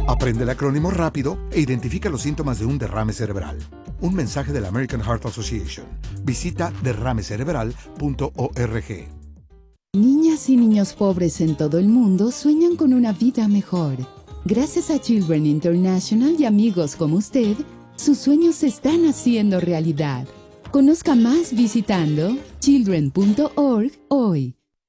Aprende el acrónimo rápido e identifica los síntomas de un derrame cerebral. Un mensaje de la American Heart Association. Visita derramecerebral.org. Niñas y niños pobres en todo el mundo sueñan con una vida mejor. Gracias a Children International y amigos como usted, sus sueños se están haciendo realidad. Conozca más visitando children.org hoy.